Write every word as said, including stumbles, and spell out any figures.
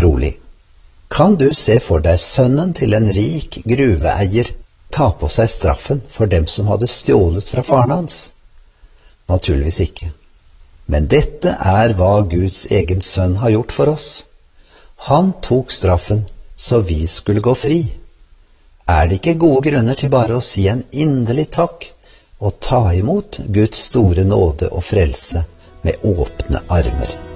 trolig. Kan du se for deg sønnen til en rik gruveeier ta på seg straffen for dem som hadde stjålet fra faren hans? Naturligvis ikke. Men dette er hva Guds egen sønn har gjort for oss. Han tok straffen så vi skulle gå fri. Er det ikke gode grunner til bare å si en inderlig takk og ta imot Guds store nåde og frelse med åpne armer?